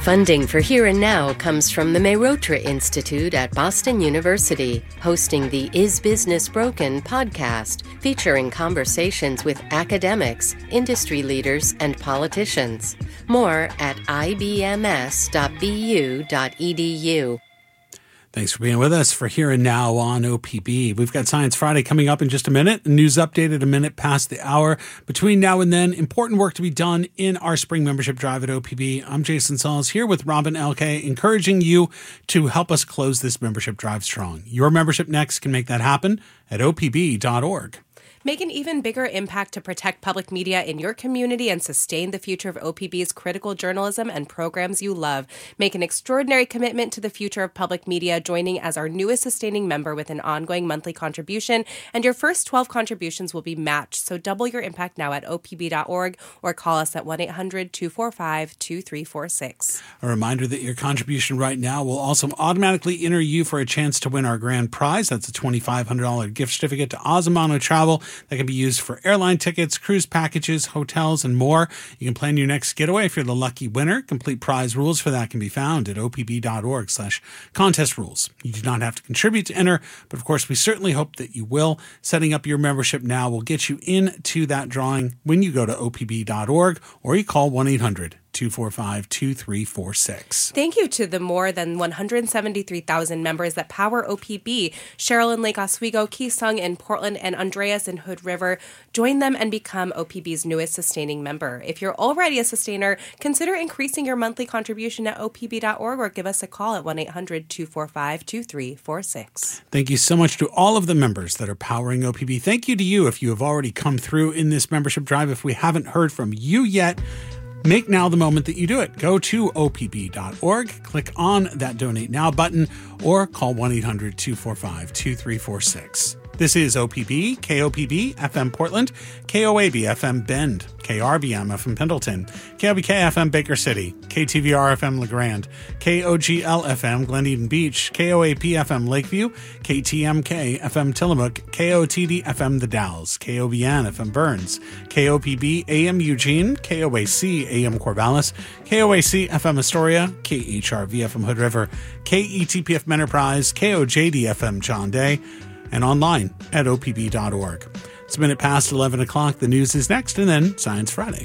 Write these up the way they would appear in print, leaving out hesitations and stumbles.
Funding for Here and Now comes from the Mehrotra Institute at Boston University, hosting the Is Business Broken podcast, featuring conversations with academics, industry leaders, and politicians. More at ibms.bu.edu. Thanks for being with us for Here and Now on OPB. We've got Science Friday coming up in just a minute. News update at a minute past the hour. Between now and then, important work to be done in our spring membership drive at OPB. I'm Jason Sauls here with Robin Elke, encouraging you to help us close this membership drive strong. Your membership next can make that happen at opb.org. Make an even bigger impact to protect public media in your community and sustain the future of OPB's critical journalism and programs you love. Make an extraordinary commitment to the future of public media, joining as our newest sustaining member with an ongoing monthly contribution, and your first 12 contributions will be matched. So double your impact now at opb.org or call us at 1-800-245-2346. A reminder that your contribution right now will also automatically enter you for a chance to win our grand prize. That's a $2,500 gift certificate to Azamano Travel. That can be used for airline tickets, cruise packages, hotels, and more. You can plan your next getaway if you're the lucky winner. Complete prize rules for that can be found at opb.org/contest rules. You do not have to contribute to enter, but of course, we certainly hope that you will. Setting up your membership now will get you into that drawing when you go to opb.org or you call 1-800-245-2346. Thank you to the more than 173,000 members that power OPB. Cheryl in Lake Oswego, Key Sung in Portland, and Andreas in Hood River. Join them and become OPB's newest sustaining member. If you're already a sustainer, consider increasing your monthly contribution at opb.org or give us a call at 1-800-245-2346. Thank you so much to all of the members that are powering OPB. Thank you to you if you have already come through in this membership drive. If we haven't heard from you yet, make now the moment that you do it. Go to opb.org, click on that Donate Now button, or call 1-800-245-2346. This is OPB, KOPB, FM Portland, KOAB, FM Bend, KRBM, FM Pendleton, KLBK, FM Baker City, KTVR, FM LeGrand, KOGL, FM Glen Eden Beach, KOAP, FM Lakeview, KTMK, FM Tillamook, KOTD, FM The Dalles, KOBN, FM Burns, KOPB, AM Eugene, KOAC, AM Corvallis, KOAC, FM Astoria, KHRV, FM Hood River, KETP, FM Enterprise, KOJD, FM John Day, and online at opb.org. It's a minute past 11 o'clock. The news is next, and then Science Friday.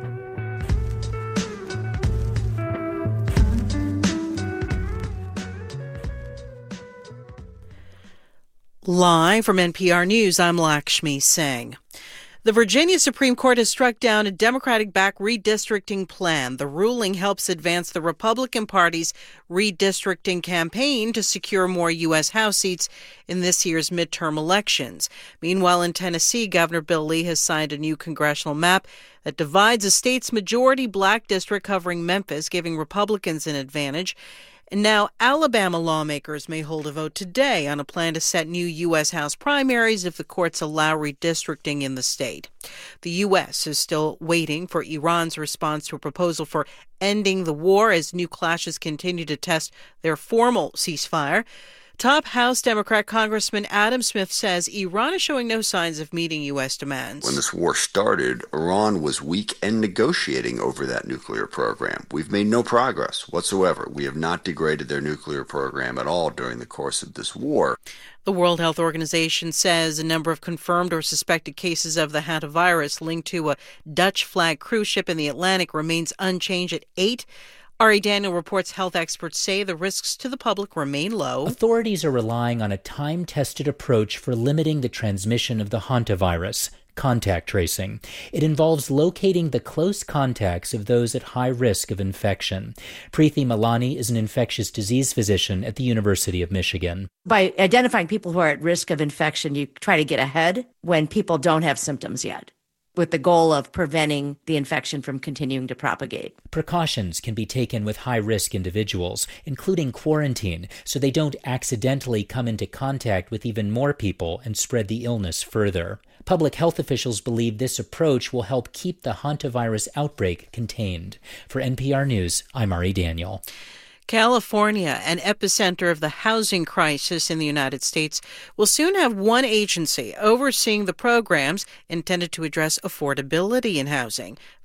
Live from NPR News, I'm Lakshmi Singh. The Virginia Supreme Court has struck down a Democratic-backed redistricting plan. The ruling helps advance the Republican Party's redistricting campaign to secure more U.S. House seats in this year's midterm elections. Meanwhile, in Tennessee, Governor Bill Lee has signed a new congressional map that divides a state's majority black district covering Memphis, giving Republicans an advantage. And now Alabama lawmakers may hold a vote today on a plan to set new U.S. House primaries if the courts allow redistricting in the state. The U.S. is still waiting for Iran's response to a proposal for ending the war as new clashes continue to test their formal ceasefire. Top House Democrat Congressman Adam Smith says Iran is showing no signs of meeting U.S. demands. When this war started, Iran was weak and negotiating over that nuclear program. We've made no progress whatsoever. We have not degraded their nuclear program at all during the course of this war. The World Health Organization says a number of confirmed or suspected cases of the hantavirus linked to a Dutch flag cruise ship in the Atlantic remains unchanged at 8. Ari Daniel reports health experts say the risks to the public remain low. Authorities are relying on a time-tested approach for limiting the transmission of the hantavirus, contact tracing. It involves locating the close contacts of those at high risk of infection. Preeti Malani is an infectious disease physician at the University of Michigan. By identifying people who are at risk of infection, you try to get ahead when people don't have symptoms yet, with the goal of preventing the infection from continuing to propagate. Precautions can be taken with high-risk individuals, including quarantine, so they don't accidentally come into contact with even more people and spread the illness further. Public health officials believe this approach will help keep the hantavirus outbreak contained. For NPR News, I'm Ari Daniel. California, an epicenter of the housing crisis in the United States, will soon have one agency overseeing the programs intended to address affordability in housing.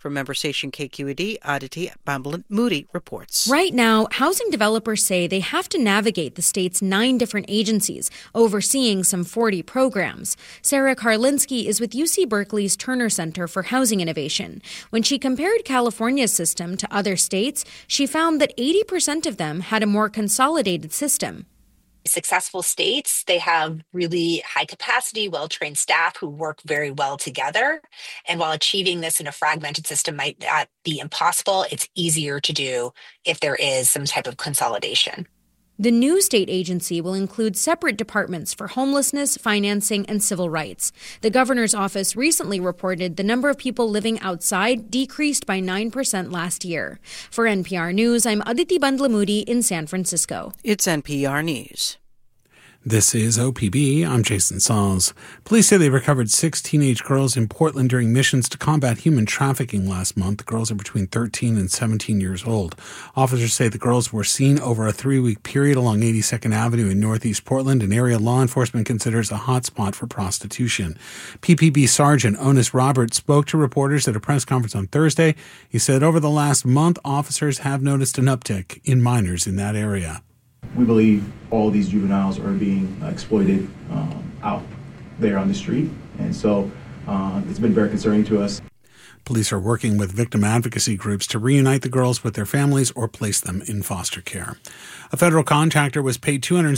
From member station KQED, Aditi Bambalan-Moody reports. Right now, housing developers say they have to navigate the state's 9 different agencies, overseeing some 40 programs. Sarah Karlinski is with UC Berkeley's Turner Center for Housing Innovation. When she compared California's system to other states, she found that 80% of them had a more consolidated system. Successful states, they have really high capacity, well-trained staff who work very well together. And while achieving this in a fragmented system might not be impossible, it's easier to do if there is some type of consolidation. The new state agency will include separate departments for homelessness, financing, and civil rights. The governor's office recently reported the number of people living outside decreased by 9% last year. For NPR News, I'm Aditi Bambalan-Moody in San Francisco. It's NPR News. This is OPB. I'm Jason Sauls. Police say they recovered 6 teenage girls in Portland during missions to combat human trafficking last month. The girls are between 13 and 17 years old. Officers say the girls were seen over a 3-week period along 82nd Avenue in Northeast Portland, an area law enforcement considers a hotspot for prostitution. PPB Sergeant Onis Roberts spoke to reporters at a press conference on Thursday. He said over the last month, officers have noticed an uptick in minors in that area. We believe all these juveniles are being exploited out there on the street, and so it's been very concerning to us. Police are working with victim advocacy groups to reunite the girls with their families or place them in foster care. A federal contractor was paid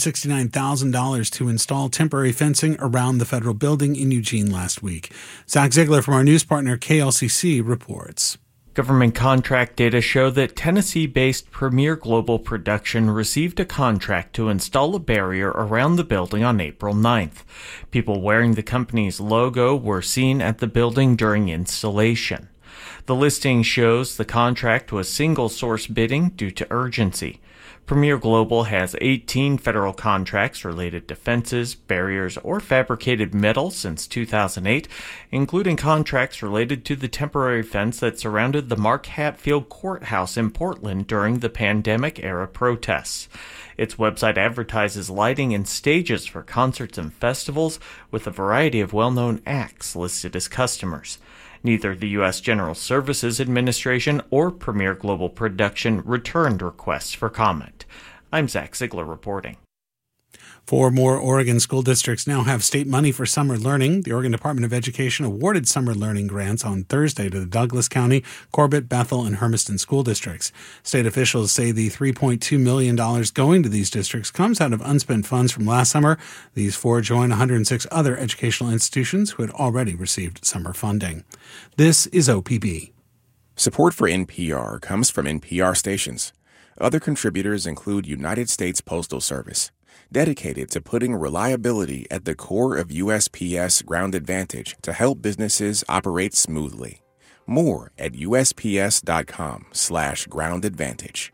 $269,000 to install temporary fencing around the federal building in Eugene last week. Zach Ziegler from our news partner KLCC reports. Government contract data show that Tennessee-based Premier Global Production received a contract to install a barrier around the building on April 9th. People wearing the company's logo were seen at the building during installation. The listing shows the contract was single-source bidding due to urgency. Premier Global has 18 federal contracts related to fences, barriers, or fabricated metal since 2008, including contracts related to the temporary fence that surrounded the Mark Hatfield Courthouse in Portland during the pandemic-era protests. Its website advertises lighting and stages for concerts and festivals, with a variety of well-known acts listed as customers. Neither the U.S. General Services Administration or Premier Global Production returned requests for comment. I'm Zach Ziegler reporting. 4 more Oregon school districts now have state money for summer learning. The Oregon Department of Education awarded summer learning grants on Thursday to the Douglas County, Corbett, Bethel, and Hermiston school districts. State officials say the $3.2 million going to these districts comes out of unspent funds from last summer. These 4 join 106 other educational institutions who had already received summer funding. This is OPB. Support for NPR comes from NPR stations. Other contributors include United States Postal Service, dedicated to putting reliability at the core of USPS Ground Advantage to help businesses operate smoothly. More at USPS.com/Ground Advantage.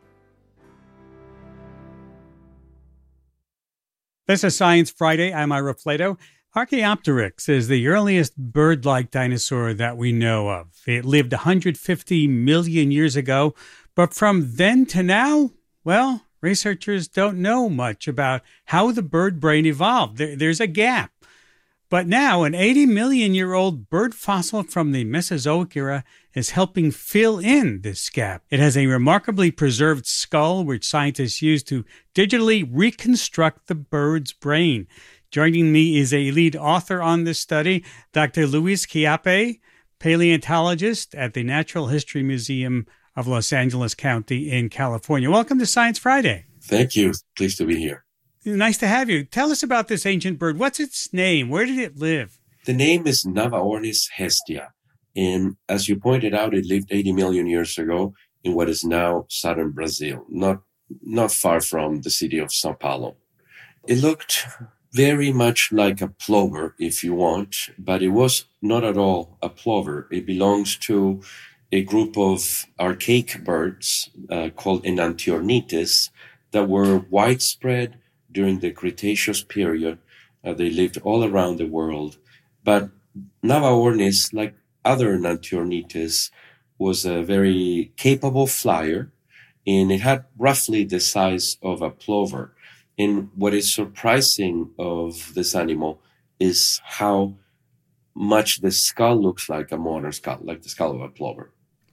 This is Science Friday. I'm Ira Flato. Archaeopteryx is the earliest bird-like dinosaur that we know of. It lived 150 million years ago, but from then to now, well, researchers don't know much about how the bird brain evolved. There's a gap. But now, an 80 million-year-old bird fossil from the Mesozoic era is helping fill in this gap. It has a remarkably preserved skull, which scientists use to digitally reconstruct the bird's brain. Joining me is a lead author on this study, Dr. Luis Chiappe, paleontologist at the Natural History Museum of Los Angeles County in California. Welcome to Science Friday. Thank you. Pleased to be here. Nice to have you. Tell us about this ancient bird. What's its name? Where did it live? The name is Navaornis hestia. And as you pointed out, it lived 80 million years ago in what is now southern Brazil, not far from the city of Sao Paulo. It looked very much like a plover, if you want, but it was not at all a plover. It belongs to a group of archaic birds called Enantiornites that were widespread during the Cretaceous period. They lived all around the world. But Navaornis, like other Enantiornites, was a very capable flyer, and it had roughly the size of a plover. And what is surprising of this animal is how much the skull looks like a modern skull, like the skull of a plover.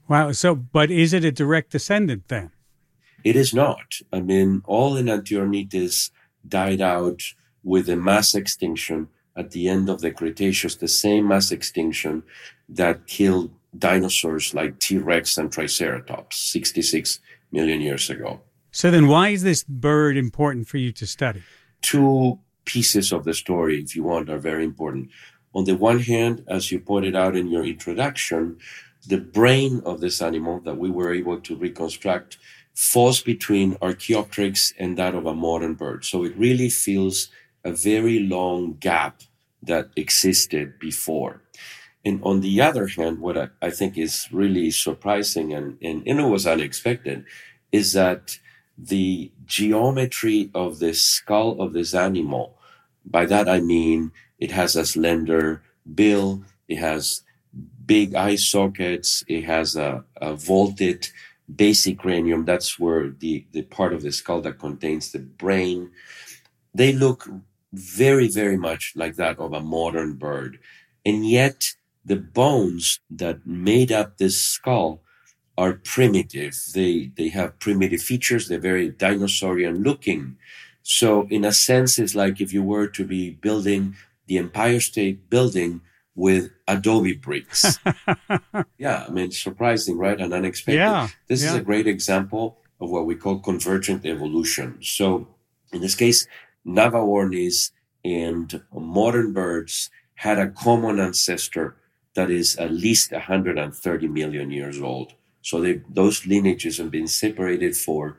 Wow. So, but is it a direct descendant then? It is not. I mean, all Enantiornithes died out with a mass extinction at the end of the Cretaceous, the same mass extinction that killed dinosaurs like T-Rex and Triceratops 66 million years ago. So then why is this bird important for you to study? Two pieces of the story, if you want, are very important. On the one hand, as you pointed out in your introduction, the brain of this animal that we were able to reconstruct falls between Archaeopteryx and that of a modern bird. So it really fills a very long gap that existed before. And on the other hand, what I think is really surprising and it was unexpected is that the geometry of the skull of this animal, by that I mean it has a slender bill, it has big eye sockets, it has a vaulted basic cranium, that's where the part of the skull that contains the brain. They look very, very much like that of a modern bird. And yet the bones that made up this skull are primitive. They have primitive features. They're very dinosaurian looking. So in a sense, it's like if you were to be building the Empire State Building with adobe bricks. Yeah, I mean, surprising, right? And unexpected. Yeah, This is a great example of what we call convergent evolution. So in this case, Navaornis and modern birds had a common ancestor that is at least 130 million years old. So those lineages have been separated for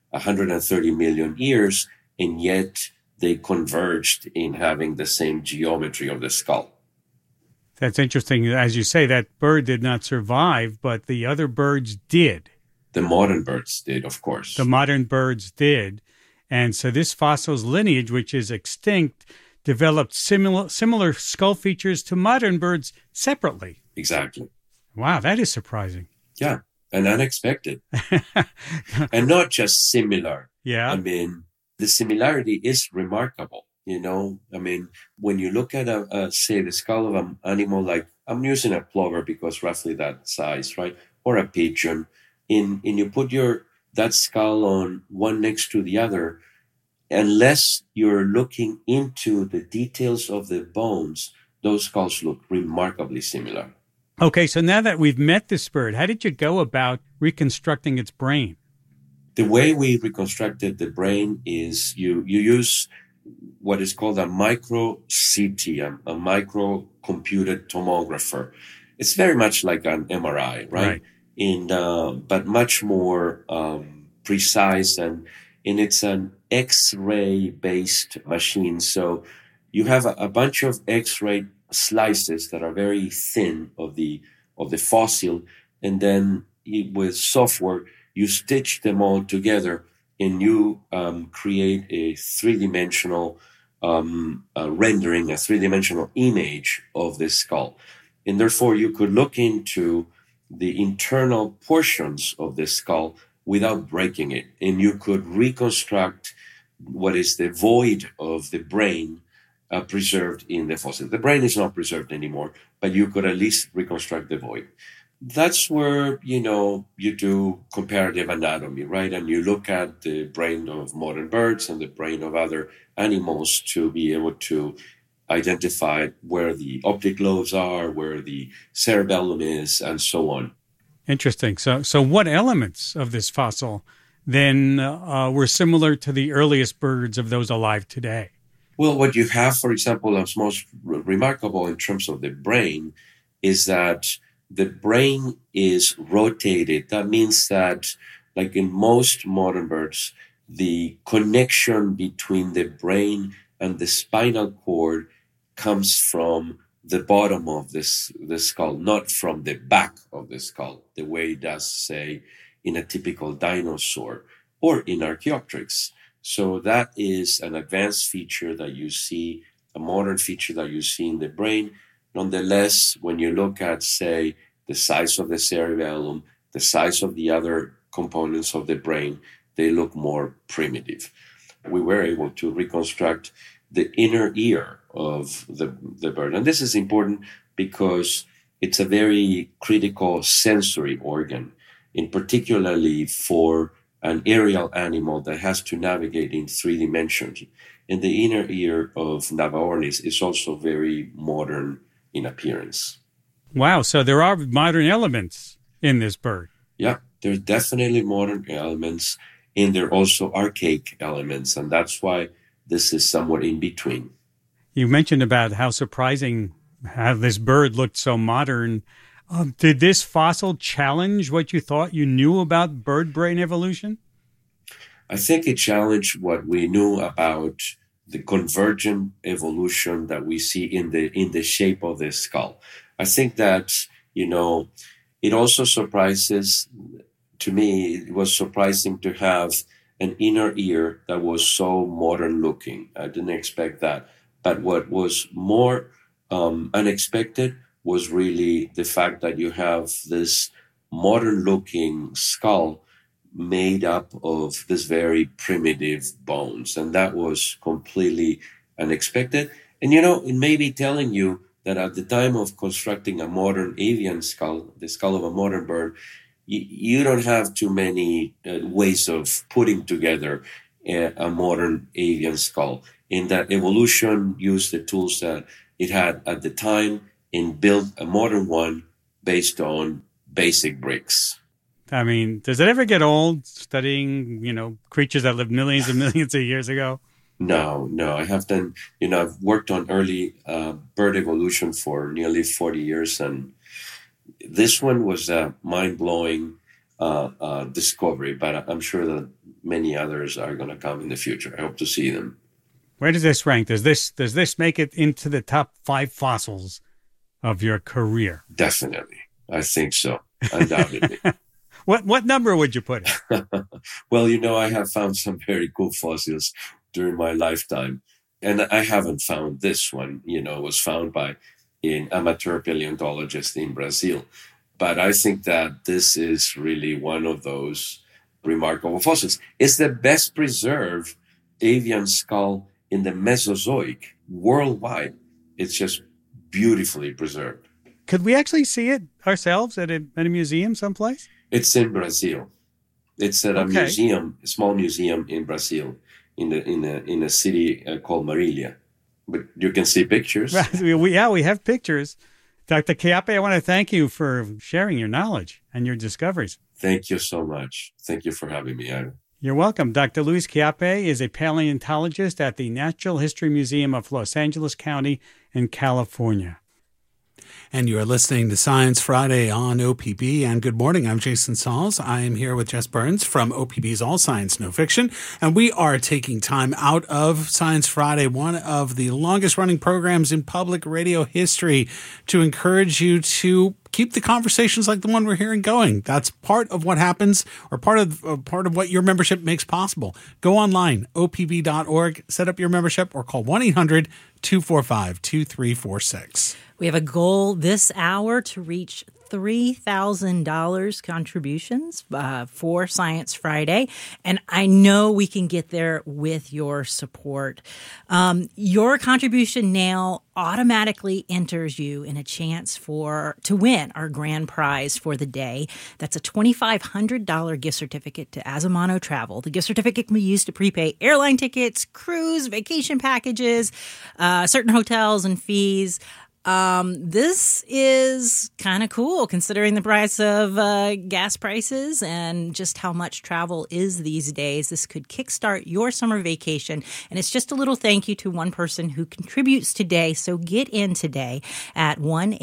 130 million years, and yet they converged in having the same geometry of the skull. That's interesting. As you say, that bird did not survive, but the other birds did. The modern birds did, of course. The modern birds did. And so this fossil's lineage, which is extinct, developed similar skull features to modern birds separately. Exactly. Wow, that is surprising. Yeah, and unexpected. And not just similar. Yeah. I mean, the similarity is remarkable. You know, I mean, when you look at say the skull of an animal like, I'm using a plover because roughly that size, right? Or a pigeon, and you put that skull on one next to the other, unless you're looking into the details of the bones, those skulls look remarkably similar. Okay, so now that we've met this bird, how did you go about reconstructing its brain? The way we reconstructed the brain is you use what is called a micro-CT, a micro-computed tomographer. It's very much like an MRI, right? But much more precise, and it's an X-ray based machine. So you have a bunch of X-ray slices that are very thin of the fossil, and then with software you stitch them all together, and you create a three-dimensional rendering, a three-dimensional image of the skull. And therefore, you could look into the internal portions of the skull without breaking it. And you could reconstruct what is the void of the brain preserved in the fossil. The brain is not preserved anymore, but you could at least reconstruct the void. That's where, you do comparative anatomy, right? And you look at the brain of modern birds and the brain of other animals to be able to identify where the optic lobes are, where the cerebellum is, and so on. Interesting. So what elements of this fossil then were similar to the earliest birds of those alive today? Well, what you have, for example, that's most remarkable in terms of the brain is that the brain is rotated. That means that, like in most modern birds, the connection between the brain and the spinal cord comes from the bottom of the skull, not from the back of the skull, the way it does, say, in a typical dinosaur or in Archaeopteryx. So that is an advanced feature that you see, a modern feature that you see in the brain. Nonetheless, when you look at, say, the size of the cerebellum, the size of the other components of the brain, they look more primitive. We were able to reconstruct the inner ear of the bird. And this is important because it's a very critical sensory organ, in particularly for an aerial animal that has to navigate in 3 dimensions. And the inner ear of Navarronis is also very modern in appearance. Wow, so there are modern elements in this bird. Yeah, there's definitely modern elements, and there are also archaic elements, and that's why this is somewhat in between. You mentioned about how surprising how this bird looked so modern. Did this fossil challenge what you thought you knew about bird brain evolution? I think it challenged what we knew about the convergent evolution that we see in the shape of the skull. I think that, it also surprises, to me, it was surprising to have an inner ear that was so modern looking. I didn't expect that. But what was more unexpected was really the fact that you have this modern looking skull made up of this very primitive bones. And that was completely unexpected. And, it may be telling you that at the time of constructing a modern avian skull, the skull of a modern bird, you don't have too many ways of putting together a modern avian skull. In that evolution used the tools that it had at the time and built a modern one based on basic bricks. I mean, does it ever get old studying, creatures that lived millions and millions of years ago? No. I have done, I've worked on early bird evolution for nearly 40 years. And this one was a mind-blowing discovery, but I'm sure that many others are going to come in the future. I hope to see them. Where does this rank? Does this make it into the top 5 fossils of your career? Definitely. I think so. Undoubtedly. What number would you put it? Well, I have found some very cool fossils during my lifetime. And I haven't found this one. It was found by an amateur paleontologist in Brazil. But I think that this is really one of those remarkable fossils. It's the best preserved avian skull in the Mesozoic worldwide. It's just beautifully preserved. Could we actually see it ourselves at a museum someplace? It's in Brazil. It's at a museum, a small museum in Brazil, in a city called Marília. But you can see pictures. We have pictures. Dr. Chiappe, I want to thank you for sharing your knowledge and your discoveries. Thank you so much. Thank you for having me, Ira. You're welcome. Dr. Luis Chiappe is a paleontologist at the Natural History Museum of Los Angeles County in California. And you are listening to Science Friday on OPB. And good morning. I'm Jason Sauls. I am here with Jess Burns from OPB's All Science No Fiction. And we are taking time out of Science Friday, one of the longest running programs in public radio history, to encourage you to keep the conversations like the one we're hearing going. That's part of what happens, or part of what your membership makes possible. Go online, opb.org, set up your membership, or call 1-800-245-2346. We have a goal this hour to reach $3,000 contributions for Science Friday, and I know we can get there with your support. Your contribution now automatically enters you in a chance to win our grand prize for the day. That's a $2,500 gift certificate to Azamano Travel. The gift certificate can be used to prepay airline tickets, cruise, vacation packages, certain hotels and fees. This is kind of cool considering the price of gas prices and just how much travel is these days. This could kickstart your summer vacation, and it's just a little thank you to one person who contributes today. So get in today at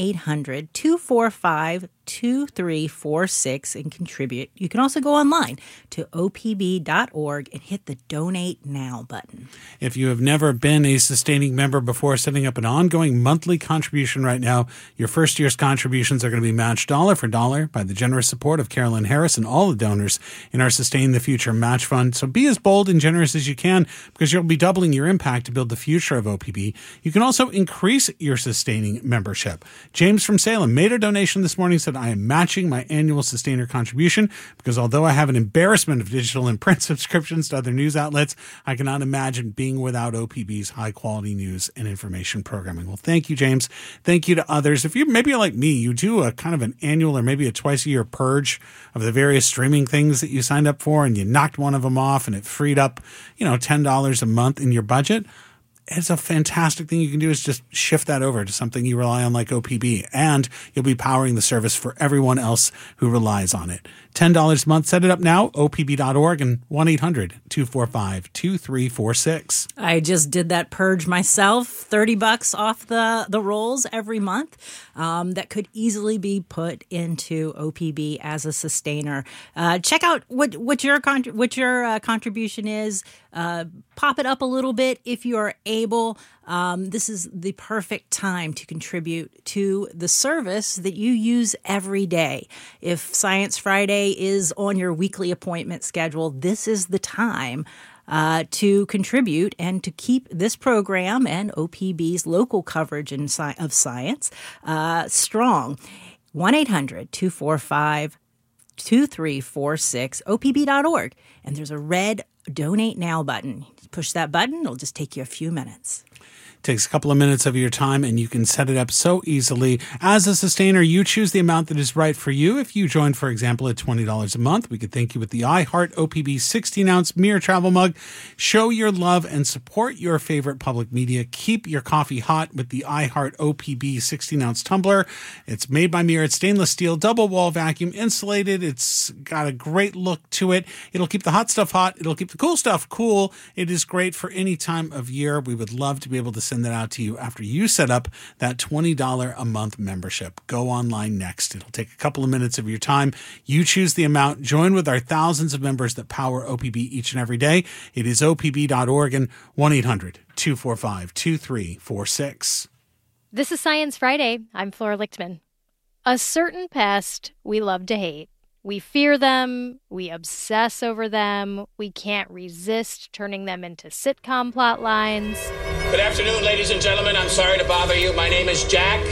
1-800-245-2346 and contribute. You can also go online to opb.org and hit the Donate Now button. If you have never been a sustaining member before, setting up an ongoing monthly contribution right now, your first year's contributions are going to be matched dollar for dollar by the generous support of Carolyn Harris and all the donors in our Sustain the Future Match Fund. So be as bold and generous as you can, because you'll be doubling your impact to build the future of OPB. You can also increase your sustaining membership. James from Salem made a donation this morning, said, that I am matching my annual Sustainer contribution because although I have an embarrassment of digital and print subscriptions to other news outlets, I cannot imagine being without OPB's high-quality news and information programming. Well, thank you, James. Thank you to others. If maybe you're like me, you do a kind of an annual or maybe a twice-a-year purge of the various streaming things that you signed up for, and you knocked one of them off, and it freed up, $10 a month in your budget. It's a fantastic thing you can do is just shift that over to something you rely on like OPB, and you'll be powering the service for everyone else who relies on it. $10 a month. Set it up now, opb.org and 1-800-245-2346. I just did that purge myself, $30 off the rolls every month. That could easily be put into OPB as a sustainer. Check out what your contribution is. Pop it up a little bit if you are able. This is the perfect time to contribute to the service that you use every day. If Science Friday is on your weekly appointment schedule, this is the time to contribute and to keep this program and OPB's local coverage of science strong. 1-800-245-2346, opb.org. And there's a red Donate Now button. Push that button. It'll just take you a few minutes. Takes a couple of minutes of your time, and you can set it up so easily. As a sustainer, you choose the amount that is right for you. If you join, for example, at $20 a month, we could thank you with the iHeart OPB 16-ounce Mirror travel mug. Show your love and support your favorite public media. Keep your coffee hot with the iHeart OPB 16-ounce tumbler. It's made by Mirror. It's stainless steel, double wall vacuum insulated. It's got a great look to it. It'll keep the hot stuff hot. It'll keep the cool stuff cool. It is great for any time of year. We would love to be able to send that out to you after you set up that $20 a month membership. Go online next. It'll take a couple of minutes of your time. You choose the amount. Join with our thousands of members that power OPB each and every day. It is opb.org and 1-800-245-2346. This is Science Friday. I'm Flora Lichtman. A certain pest we love to hate. We fear them, we obsess over them, we can't resist turning them into sitcom plot lines. Good afternoon, ladies and gentlemen. I'm sorry to bother you. My name is Jack,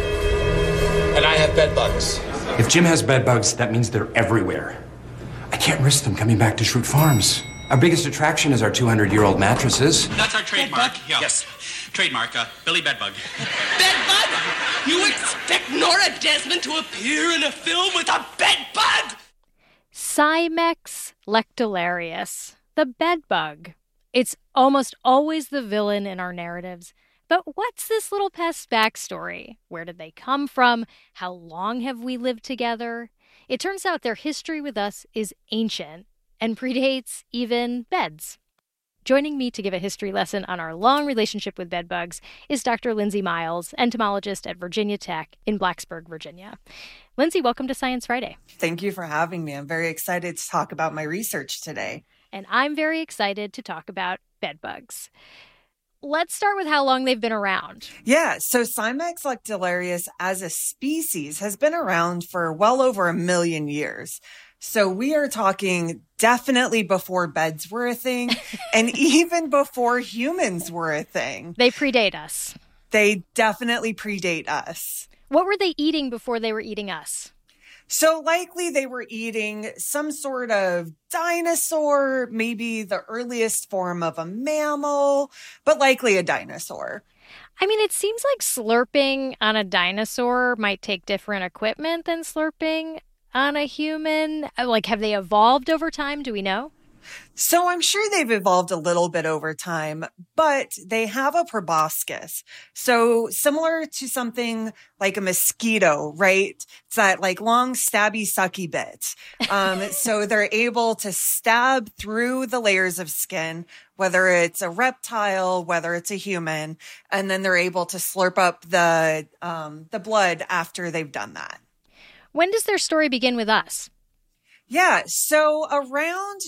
and I have bed bugs. If Jim has bed bugs, that means they're everywhere. I can't risk them coming back to Schrute Farms. Our biggest attraction is our 200-year-old mattresses. That's our trademark. Yeah. Yes, trademark, Billy Bedbug. Bedbug? You expect Nora Desmond to appear in a film with a bedbug? Cymex lectularius, the bedbug. It's almost always the villain in our narratives. But what's this little pest's backstory? Where did they come from? How long have we lived together? It turns out their history with us is ancient and predates even beds. Joining me to give a history lesson on our long relationship with bedbugs is Dr. Lindsay Miles, entomologist at Virginia Tech in Blacksburg, Virginia. Lindsay, welcome to Science Friday. Thank you for having me. I'm very excited to talk about my research today. And I'm very excited to talk about bedbugs. Let's start with how long they've been around. Yeah, so Cymex lectularius as a species has been around for well over 1 million years. So we are talking definitely before beds were a thing and even before humans were a thing. They predate us. They definitely predate us. What were they eating before they were eating us? So likely they were eating some sort of dinosaur, maybe the earliest form of a mammal, but likely a dinosaur. I mean, it seems like slurping on a dinosaur might take different equipment than slurping on a human. Like, have they evolved over time? Do we know? So I'm sure they've evolved a little bit over time, but they have a proboscis. So similar to something like a mosquito, right? It's that like long stabby sucky bit. So they're able to stab through the layers of skin, whether it's a reptile, whether it's a human, and then they're able to slurp up the blood after they've done that. When does their story begin with us? Yeah, so around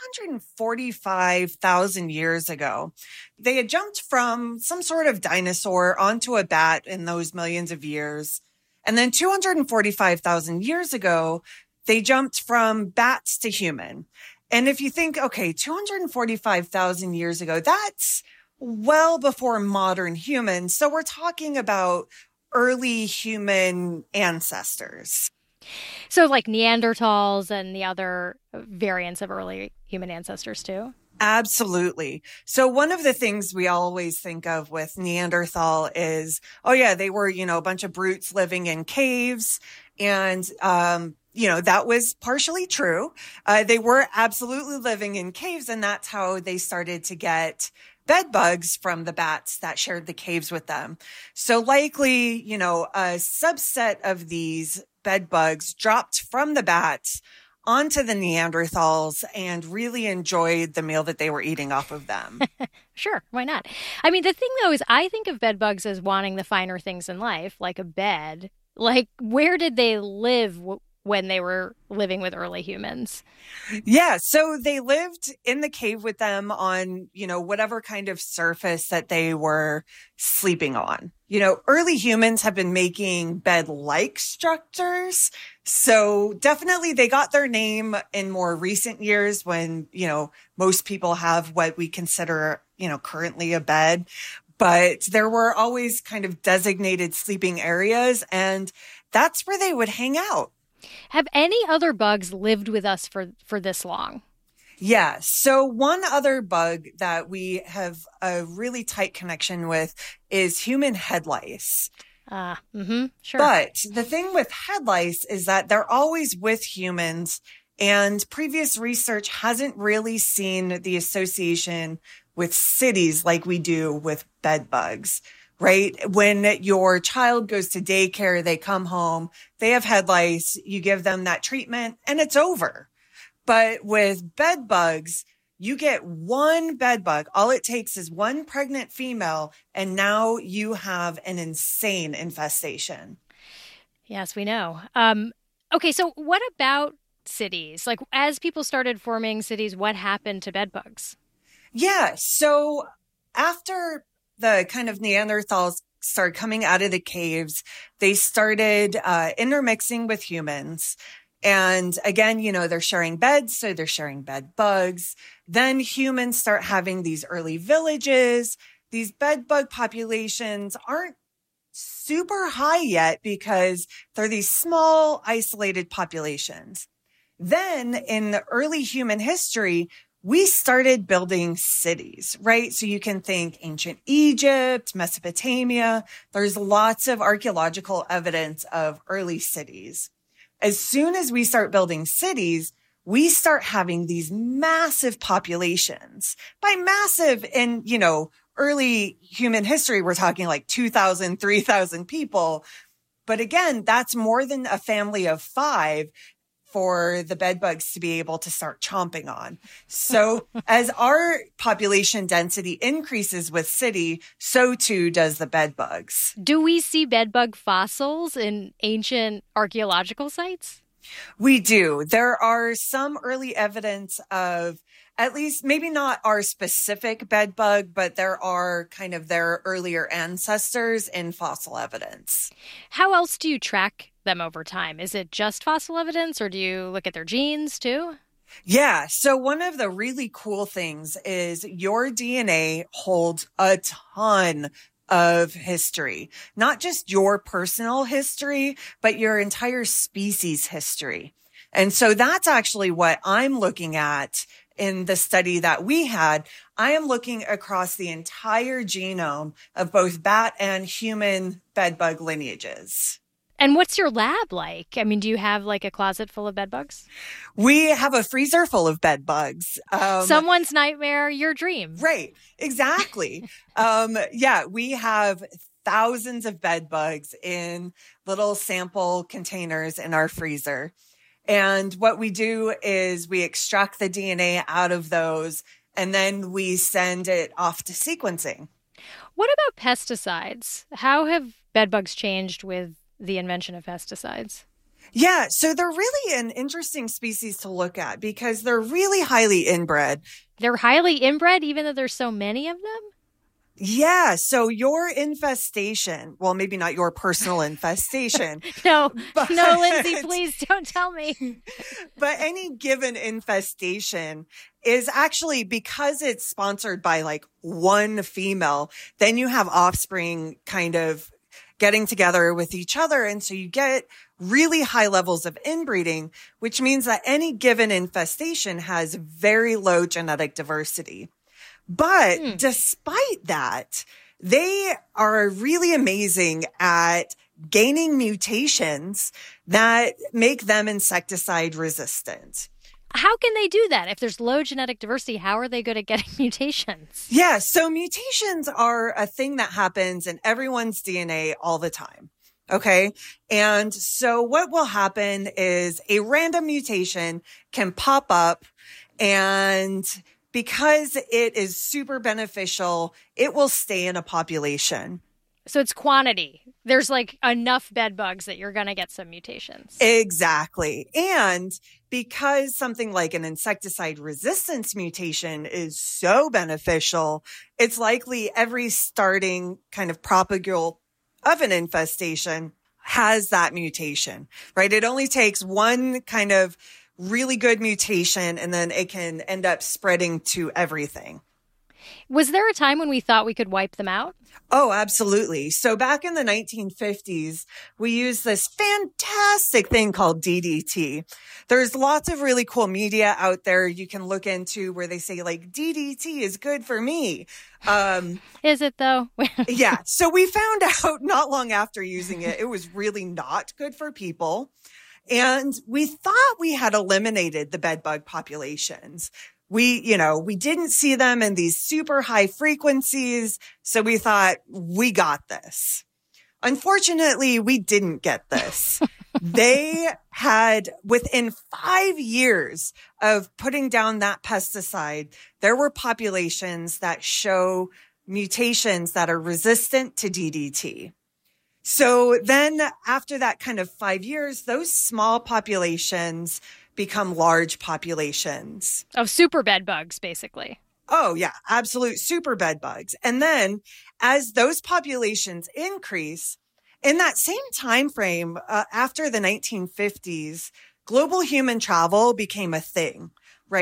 245,000 years ago, they had jumped from some sort of dinosaur onto a bat in those millions of years. And then 245,000 years ago, they jumped from bats to human. And if you think, okay, 245,000 years ago, that's well before modern humans. So we're talking about early human ancestors. So like Neanderthals and the other variants of early human ancestors too? Absolutely. So one of the things we always think of with Neanderthal is, oh yeah, they were, a bunch of brutes living in caves. And, that was partially true. They were absolutely living in caves, and that's how they started to get bed bugs from the bats that shared the caves with them. So likely, a subset of these bed bugs dropped from the bats onto the Neanderthals and really enjoyed the meal that they were eating off of them. Sure, why not? I mean, the thing, though, is I think of bed bugs as wanting the finer things in life, like a bed. Like, where did they live when they were living with early humans? Yeah, so they lived in the cave with them on, whatever kind of surface that they were sleeping on. Early humans have been making bed-like structures. So definitely they got their name in more recent years when, most people have what we consider, currently a bed. But there were always kind of designated sleeping areas, and that's where they would hang out. Have any other bugs lived with us for this long? Yeah. So one other bug that we have a really tight connection with is human head lice. Sure. But the thing with head lice is that they're always with humans, and previous research hasn't really seen the association with cities like we do with bed bugs. Right? When your child goes to daycare, they come home, they have head lice, you give them that treatment, and it's over. But with bed bugs, you get one bed bug. All it takes is one pregnant female, and now you have an insane infestation. Yes, we know. Okay, so what about cities? Like, as people started forming cities, what happened to bed bugs? Yeah, so after the kind of Neanderthals started coming out of the caves, they started intermixing with humans. And again, they're sharing beds, so they're sharing bed bugs. Then humans start having these early villages. These bed bug populations aren't super high yet because they're these small, isolated populations. Then in the early human history, we started building cities, right? So you can think ancient Egypt, Mesopotamia. There's lots of archaeological evidence of early cities. As soon as we start building cities, we start having these massive populations. By massive in, early human history, we're talking like 2,000, 3,000 people. But again, that's more than a family of 5 for the bed bugs to be able to start chomping on. So as our population density increases with city, so too does the bed bugs. Do we see bed bug fossils in ancient archaeological sites? We do. There are some early evidence of, at least maybe not our specific bed bug, but there are kind of their earlier ancestors in fossil evidence. How else do you track them over time? Is it just fossil evidence, or do you look at their genes too? Yeah. So one of the really cool things is your DNA holds a ton of history, not just your personal history, but your entire species history. And so that's actually what I'm looking at in the study that we had. I am looking across the entire genome of both bat and human bedbug lineages. And what's your lab like? I mean, do you have like a closet full of bed bugs? We have a freezer full of bed bugs. Someone's nightmare, your dream. Right. Exactly. Yeah, we have thousands of bed bugs in little sample containers in our freezer. And what we do is we extract the DNA out of those, and then we send it off to sequencing. What about pesticides? How have bed bugs changed with the invention of pesticides? Yeah, so they're really an interesting species to look at because they're really highly inbred. They're highly inbred, even though there's so many of them? Yeah, so your infestation, well, maybe not your personal infestation. No, Lindsay, please don't tell me. But any given infestation is actually, because it's sponsored by like one female, then you have offspring kind of getting together with each other. And so you get really high levels of inbreeding, which means that any given infestation has very low genetic diversity. But despite that, they are really amazing at gaining mutations that make them insecticide resistant. How can they do that? If there's low genetic diversity, how are they good at getting mutations? Yeah, so mutations are a thing that happens in everyone's DNA all the time. Okay. And so what will happen is a random mutation can pop up, and because it is super beneficial, it will stay in a population. So it's quantity. There's like enough bed bugs that you're going to get some mutations. Exactly. And because something like an insecticide resistance mutation is so beneficial, it's likely every starting kind of propagule of an infestation has that mutation, right? It only takes one kind of really good mutation, and then it can end up spreading to everything. Was there a time when we thought we could wipe them out? Oh, absolutely. So back in the 1950s, we used this fantastic thing called DDT. There's lots of really cool media out there you can look into where they say like DDT is good for me. Is it though? Yeah. So we found out not long after using it, it was really not good for people. And we thought we had eliminated the bedbug populations. We didn't see them in these super high frequencies. So we thought we got this. Unfortunately, we didn't get this. They had, within 5 years of putting down that pesticide, there were populations that show mutations that are resistant to DDT. So then after that kind of 5 years, those small populations become large populations. Of super bed bugs, basically. Oh, yeah, absolute super bed bugs. And then as those populations increase, in that same time frame, after the 1950s, global human travel became a thing.